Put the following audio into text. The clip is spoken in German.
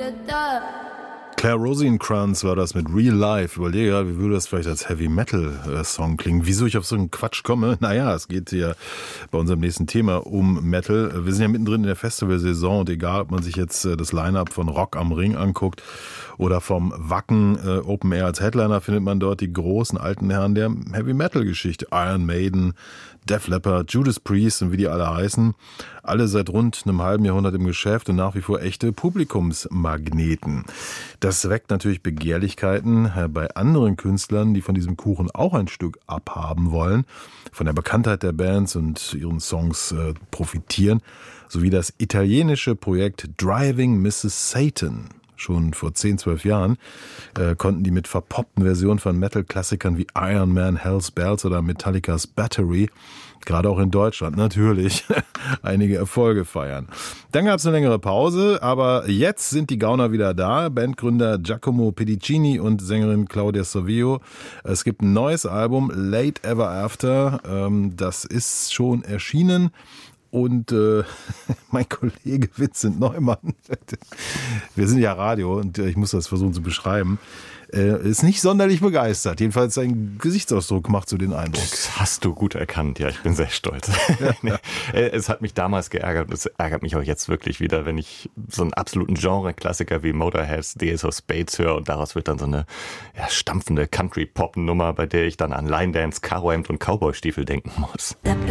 Claire Rosenkranz war das mit Real Life. Überlege gerade, wie würde das vielleicht als Heavy-Metal-Song klingen? Wieso ich auf so einen Quatsch komme? Naja, es geht ja bei unserem nächsten Thema um Metal. Wir sind ja mittendrin in der Festivalsaison und egal, ob man sich jetzt das Line-Up von Rock am Ring anguckt oder vom Wacken Open Air als Headliner, findet man dort die großen alten Herren der Heavy-Metal-Geschichte. Iron Maiden, Def Leppard, Judas Priest und wie die alle heißen. Alle seit rund einem halben Jahrhundert im Geschäft und nach wie vor echte Publikumsmagneten. Das weckt natürlich Begehrlichkeiten bei anderen Künstlern, die von diesem Kuchen auch ein Stück abhaben wollen, von der Bekanntheit der Bands und ihren Songs profitieren, sowie das italienische Projekt Driving Mrs. Satan. Schon vor 10, 12 Jahren konnten die mit verpoppten Versionen von Metal-Klassikern wie Iron Man, Hell's Bells oder Metallicas Battery, gerade auch in Deutschland natürlich, einige Erfolge feiern. Dann gab es eine längere Pause, aber jetzt sind die Gauner wieder da. Bandgründer Giacomo Pedicini und Sängerin Claudia Savio. Es gibt ein neues Album, Late Ever After. Das ist schon erschienen. Und mein Kollege Vincent Neumann, wir sind ja Radio und ich muss das versuchen zu beschreiben, ist nicht sonderlich begeistert. Jedenfalls sein Gesichtsausdruck macht so den Eindruck. Das hast du gut erkannt, ja, ich bin sehr stolz. Nee, es hat mich damals geärgert und es ärgert mich auch jetzt wirklich wieder, wenn ich so einen absoluten Genre-Klassiker wie Motorhead's Days of Spades höre und daraus wird dann so eine stampfende Country-Pop-Nummer, bei der ich dann an Line Dance, Karohemd und Cowboy-Stiefel denken muss.